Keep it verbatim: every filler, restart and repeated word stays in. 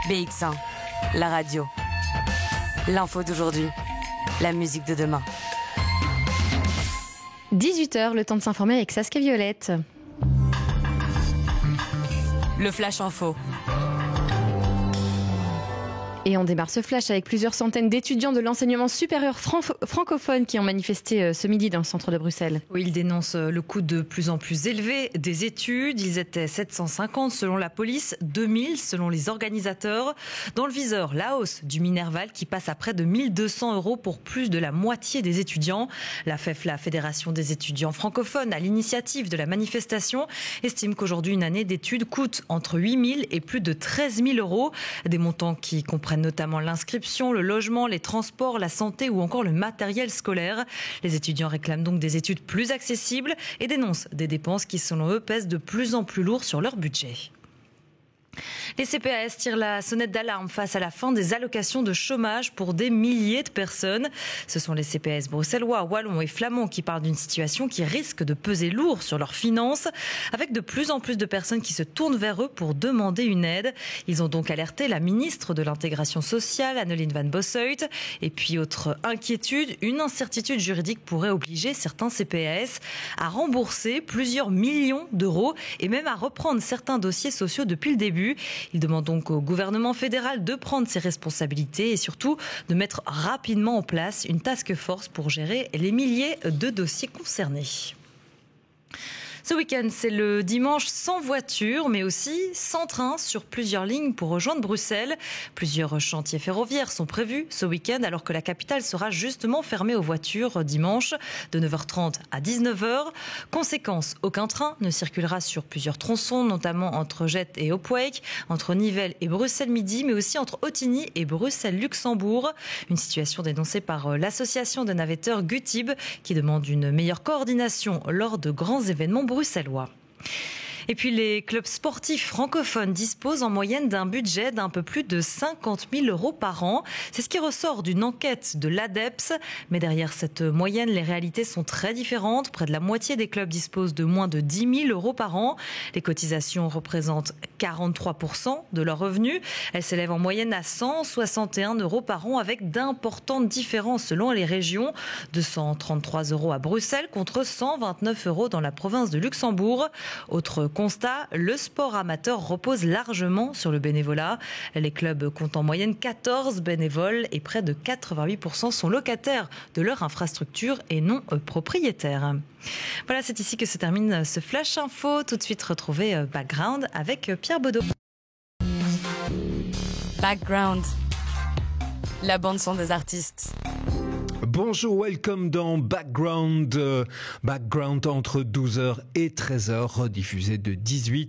B X un, la radio. L'info d'aujourd'hui, la musique de demain. dix-huit heures, le temps de s'informer avec Saskia Violette. Le Flash Info. Et on démarre ce flash avec plusieurs centaines d'étudiants de l'enseignement supérieur fran- francophone qui ont manifesté ce midi dans le centre de Bruxelles. Oui, ils dénoncent le coût de plus en plus élevé des études. Ils étaient sept cent cinquante selon la police, deux mille selon les organisateurs. Dans le viseur, la hausse du Minerval qui passe à près de mille deux cents euros pour plus de la moitié des étudiants. La F E F, la Fédération des étudiants francophones, à l'initiative de la manifestation, estime qu'aujourd'hui une année d'études coûte entre huit mille et plus de treize mille euros. Des montants qui comprennent notamment l'inscription, le logement, les transports, la santé ou encore le matériel scolaire. Les étudiants réclament donc des études plus accessibles et dénoncent des dépenses qui, selon eux, pèsent de plus en plus lourd sur leur budget. Les C P A S tirent la sonnette d'alarme face à la fin des allocations de chômage pour des milliers de personnes. Ce sont les C P A S bruxellois, wallons et flamands qui parlent d'une situation qui risque de peser lourd sur leurs finances, avec de plus en plus de personnes qui se tournent vers eux pour demander une aide. Ils ont donc alerté la ministre de l'Intégration sociale, Anneleen van Bossuyt. Et puis, autre inquiétude, une incertitude juridique pourrait obliger certains C P A S à rembourser plusieurs millions d'euros et même à reprendre certains dossiers sociaux depuis le début. Il demande donc au gouvernement fédéral de prendre ses responsabilités et surtout de mettre rapidement en place une task force pour gérer les milliers de dossiers concernés. Ce week-end, c'est le dimanche sans voiture, mais aussi sans train sur plusieurs lignes pour rejoindre Bruxelles. Plusieurs chantiers ferroviaires sont prévus ce week-end, alors que la capitale sera justement fermée aux voitures dimanche de neuf heures trente à dix-neuf heures. Conséquence, aucun train ne circulera sur plusieurs tronçons, notamment entre Jette et Opwijk, entre Nivelles et Bruxelles-Midi, mais aussi entre Ottignies et Bruxelles-Luxembourg. Une situation dénoncée par l'association des navetteurs Gutib, qui demande une meilleure coordination lors de grands événements bruxellois. Et puis les clubs sportifs francophones disposent en moyenne d'un budget d'un peu plus de cinquante mille euros par an. C'est ce qui ressort d'une enquête de l'ADEPS. Mais derrière cette moyenne, les réalités sont très différentes. Près de la moitié des clubs disposent de moins de dix mille euros par an. Les cotisations représentent quarante-trois pour cent de leurs revenus. Elles s'élèvent en moyenne à cent soixante et un euros par an avec d'importantes différences selon les régions. deux cent trente-trois euros à Bruxelles contre cent vingt-neuf euros dans la province de Luxembourg. Autre constat, le sport amateur repose largement sur le bénévolat. Les clubs comptent en moyenne quatorze bénévoles et près de quatre-vingt-huit pour cent sont locataires de leur infrastructure et non propriétaires. Voilà, c'est ici que se termine ce Flash Info. Tout de suite, retrouvez Background avec Pierre Baudot. Background, la bande-son des artistes. Bonjour, welcome dans Background. Euh, Background entre douze heures et treize heures, rediffusé de dix-huit